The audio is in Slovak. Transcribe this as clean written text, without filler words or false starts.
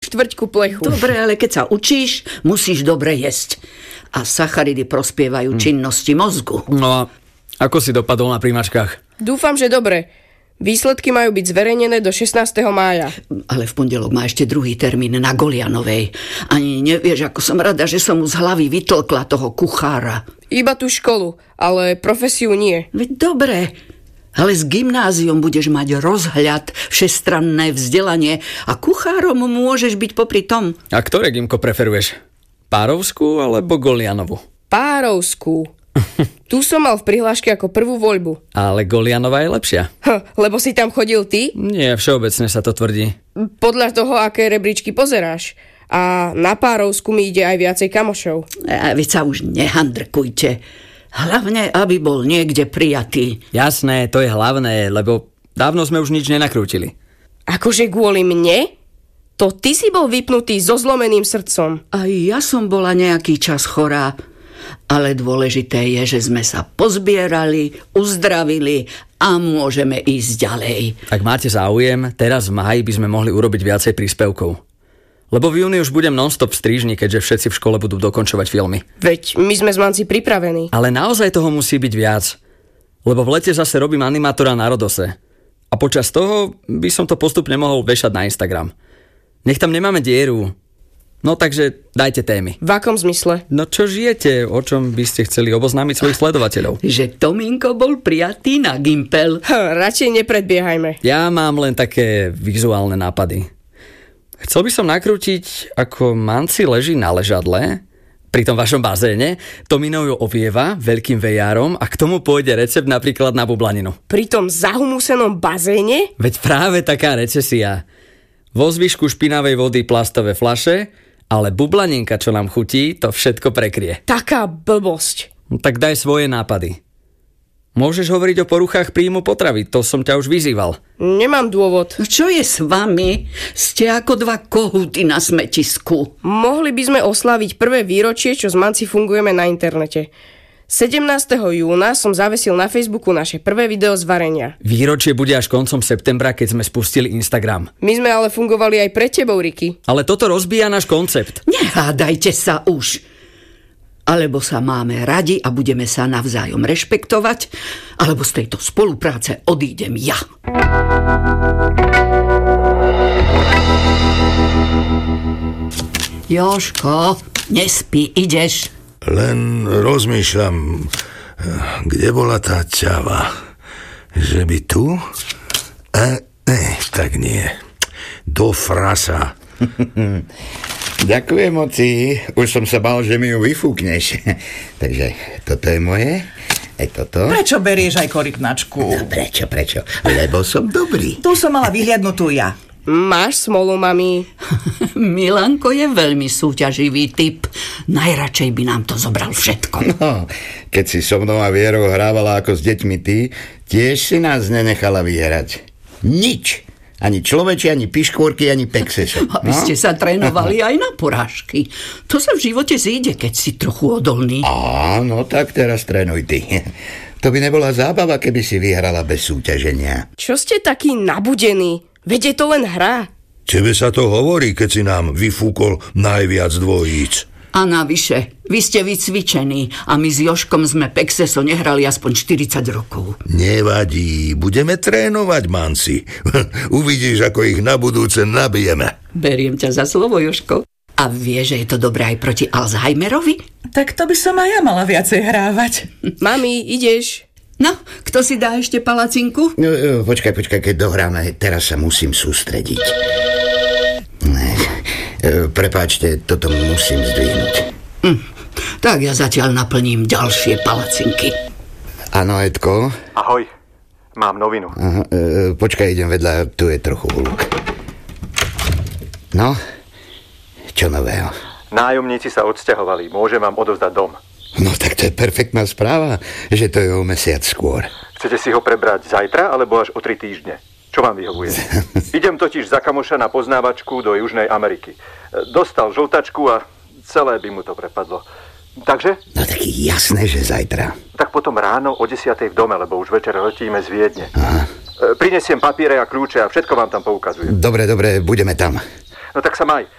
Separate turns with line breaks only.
štvrťku plechu.
Dobre, ale keď sa učíš, musíš dobre jesť. A sacharidy prospievajú činnosti mozgu.
No a ako si dopadol na príjmačkách?
Dúfam, že dobre. Výsledky majú byť zverejnené do 16. mája.
Ale v pondelok má ešte druhý termín na Golianovej. Ani nevieš, ako som rada, že som mu z hlavy vytlkla toho kuchára.
Iba tú školu, ale profesiu nie.
Veď dobre, ale s gymnáziom budeš mať rozhľad, všestranné vzdelanie a kuchárom môžeš byť popri tom.
A ktoré gymko preferuješ? Párovskú alebo Golianovu?
Párovskú. Tu som mal v prihláške ako prvú voľbu.
Ale Golianová je lepšia.
Lebo si tam chodil ty?
Nie, všeobecne sa to tvrdí.
Podľa toho, aké rebríčky pozeráš. A na Párovsku mi ide aj viacej kamošov.
Vy sa už nehandrkujte. Hlavne, aby bol niekde prijatý.
Jasné, to je hlavné, lebo dávno sme už nič nenakrútili.
Akože kvôli mne? To ty si bol vypnutý so zlomeným srdcom.
A ja som bola nejaký čas chorá. Ale dôležité je, že sme sa pozbierali, uzdravili a môžeme ísť ďalej.
Ak máte záujem, teraz v máji by sme mohli urobiť viacej príspevkov. Lebo v júni už budem non-stop strižni, keďže všetci v škole budú dokončovať filmy.
Veď my sme s Manci pripravení.
Ale naozaj toho musí byť viac. Lebo v lete zase robím animátora na Rodose. A počas toho by som to postupne mohol vešať na Instagram. Nech tam nemáme dieru. No takže dajte témy.
V akom zmysle?
No čo žijete? O čom by ste chceli oboznámiť svojich sledovateľov?
Že Tominko bol prijatý na Gimpel.
Radšej nepredbiehajme.
Ja mám len také vizuálne nápady. Chcel by som nakrútiť, ako Manci leží na ležadle pri tom vašom bazéne, Tomino ju ovieva veľkým vejárom a k tomu pôjde recept napríklad na bublaninu.
Pri tom zahumusenom bazéne?
Veď práve taká recesia. Vo zvyšku špinavej vody plastové fľaše, ale bublaninka, čo nám chutí, to všetko prekrie.
Taká blbosť.
No, tak daj svoje nápady. Môžeš hovoriť o poruchách príjmu potravy, to som ťa už vyzýval.
Nemám dôvod.
Čo je s vami? Ste ako dva kohúty na smetisku.
Mohli by sme osláviť prvé výročie, čo s Manci fungujeme na internete. 17. júna som zavesil na Facebooku naše prvé video z varenia.
Výročie bude až koncom septembra, keď sme spustili Instagram.
My sme ale fungovali aj pre tebou, Riky.
Ale toto rozbíja náš koncept.
Nehádajte sa už. Alebo sa máme radi a budeme sa navzájom rešpektovať, alebo z tejto spolupráce odídem ja. Jožko, nespí, ideš.
Len rozmýšľam, kde bola tá ťava. Že by tu? Tak nie. Do frasa.
Ďakujem, moci. Už som sa bál, že mi ju vyfúkneš. Takže toto je moje. Aj toto.
Prečo berieš aj korytnačku?
No, prečo? Lebo som dobrý.
Tu som mala vyhliadnutú ja.
Máš smolu, mami.
Milanko je veľmi súťaživý typ. Najradšej by nám to zobral všetko.
No, keď si so mnou a Vierou hrávala ako s deťmi ty, tiež si nás nenechala vyhrať. Nič. Ani človeči, ani piškôrky, ani pexeso.
Aby ste sa trénovali aj na porážky. To sa v živote zíde, keď si trochu odolný.
Áno, tak teraz trénuj ty. To by nebola zábava, keby si vyhrala bez súťaženia.
Čo ste takí nabudení? Veď je to len hra.
Tebe sa to hovorí, keď si nám vyfúkol najviac dvojíc.
A navyše, vy ste vycvičení a my s Jožkom sme Pexeso nehrali aspoň 40 rokov.
Nevadí, budeme trénovať, Manci. Uvidíš, ako ich na budúce nabijeme.
Beriem ťa za slovo, Jožko. A vieš, že je to dobré aj proti Alzheimerovi?
Tak to by som aj ja mala viacej hrávať.
Mami, ideš?
No, kto si dá ešte palacinku?
Počkaj, keď dohráme, teraz sa musím sústrediť. Prepáčte, toto musím zdvihnúť.
Tak ja zatiaľ naplním ďalšie palacinky.
Áno, Edko?
Ahoj, mám novinu.
Aha, počkaj, idem vedľa, tu je trochu hluk. No, čo nového?
Nájomníci sa odsťahovali, môžem vám odovzdať dom.
No tak to je perfektná správa, že to je o mesiac skôr.
Chcete si ho prebrať zajtra, alebo až o 3 týždne? Čo vám vyhovuje? Idem totiž za kamoša na poznávačku do Južnej Ameriky. Dostal žltačku a celé by mu to prepadlo. Takže?
No tak jasné, že zajtra.
Tak potom ráno o 10:00 v dome, lebo už večer letíme z Viedne.
Aha.
Prinesiem papiere a kľúče a všetko vám tam poukazujem.
Dobre, budeme tam.
No tak sa maj.